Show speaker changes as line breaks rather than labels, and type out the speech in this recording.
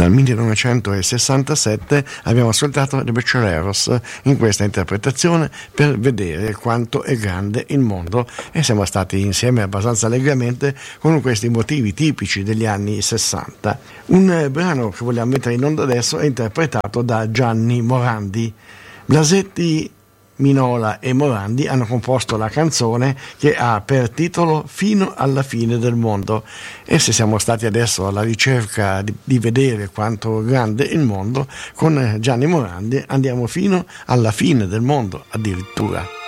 Dal 1967 abbiamo ascoltato The Bechereros in questa interpretazione Per vedere quanto è grande il mondo, e siamo stati insieme abbastanza allegramente con questi motivi tipici degli anni 60. Un brano che vogliamo mettere in onda adesso è interpretato da Gianni Morandi. Blasetti, Minola e Morandi hanno composto la canzone che ha per titolo Fino alla fine del mondo, e se siamo stati adesso alla ricerca di vedere quanto grande il mondo, con Gianni Morandi andiamo fino alla fine del mondo addirittura.